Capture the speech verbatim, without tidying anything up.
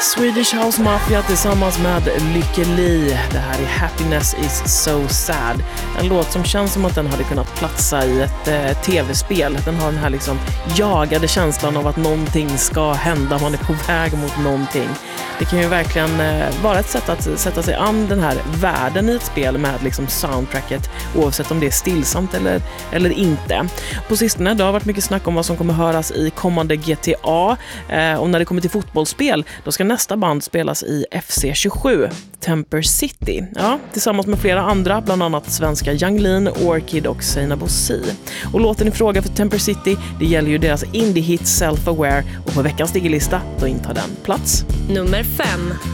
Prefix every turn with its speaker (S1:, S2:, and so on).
S1: Swedish House Mafia tillsammans med Lykke Li. Det här är Happiness is so sad. En låt som känns som att den hade kunnat platsa i ett eh, tv-spel. Den har den här liksom jagade känslan av att någonting ska hända. Man är på väg mot någonting. Det kan ju verkligen eh, vara ett sätt att sätta sig an den här världen i ett spel med liksom soundtracket, oavsett om det är stillsamt eller, eller inte. På sistone det har varit mycket snack om vad som kommer höras i kommande G T A. Eh, och när det kommer till fotbollsspel, då ska nästa band spelas i F C tjugosju, Temper City. Ja, tillsammans med flera andra, bland annat svenska Yung Lean, Orchid och Seinabo Bosi. Och låten i fråga för Temper City, det gäller ju deras indie-hit Self-Aware, och på veckans diggelista då intar den plats
S2: nummer fem.